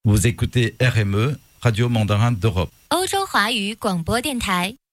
Vous écoutez RME, Radio Mandarin d'Europe. 欧洲华语广播电台。